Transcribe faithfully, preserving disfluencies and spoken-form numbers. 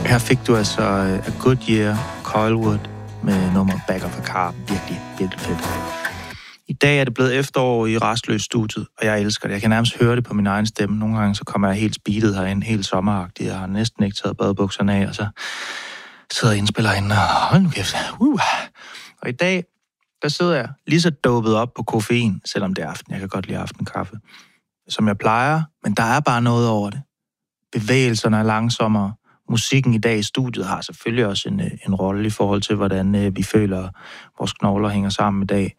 Her fik du altså A Good Year, Coilwood med nummeret Back of a Car. Virkelig, virkelig fedt. I dag er det blevet efterår i Rastløs studiet, og jeg elsker det. Jeg kan nærmest høre det på min egen stemme. Nogle gange så kommer jeg helt speedet herind, helt sommeragtig. Jeg har næsten ikke taget badebukserne af, og så sidder jeg og indspiller herinde, og hold nu kæft. Uh. Og i dag, der sidder jeg lige så dopet op på koffein, selvom det er aften. Jeg kan godt lide aftenkaffe, som jeg plejer, men der er bare noget over det. Bevægelserne er langsommere. Musikken i dag i studiet har selvfølgelig også en, en rolle i forhold til, hvordan øh, vi føler, vores knogler hænger sammen i dag.